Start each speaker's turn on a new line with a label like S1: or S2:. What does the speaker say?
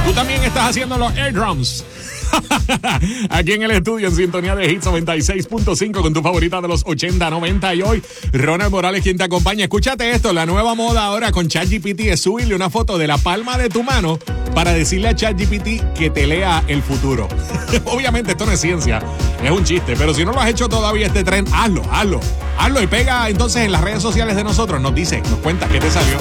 S1: Tú también estás haciendo los air drums. Aquí en el estudio, en sintonía de Hits 96.5 con tu favorita de los 80, 90 y hoy, Ronald Morales quien te acompaña. Escúchate esto, la nueva moda ahora con ChatGPT es subirle una foto de la palma de tu mano para decirle a ChatGPT que te lea el futuro. Obviamente esto no es ciencia, es un chiste, pero si no lo has hecho todavía este tren, hazlo y pega entonces en las redes sociales de nosotros, nos dice, nos cuenta qué te salió.